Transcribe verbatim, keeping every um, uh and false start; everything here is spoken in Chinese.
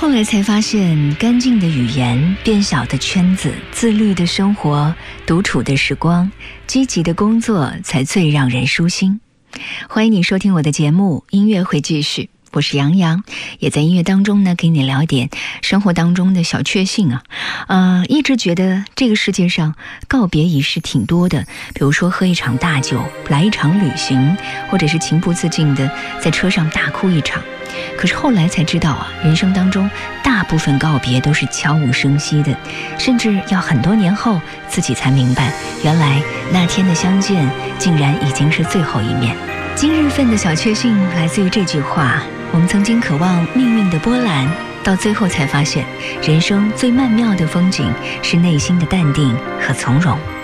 后来才发现，干净的语言、变小的圈子、自律的生活、独处的时光、积极的工作才最让人舒心。欢迎你收听我的节目，音乐会继续。我是杨洋，也在音乐当中呢，给你聊一点生活当中的小确幸啊。呃，一直觉得这个世界上告别仪式挺多的，比如说喝一场大酒，来一场旅行，或者是情不自禁的在车上大哭一场。可是后来才知道啊，人生当中大部分告别都是悄无声息的，甚至要很多年后自己才明白，原来那天的相见竟然已经是最后一面。今日份的小确幸来自于这句话：我们曾经渴望命运的波澜，到最后才发现，人生最曼妙的风景是内心的淡定和从容。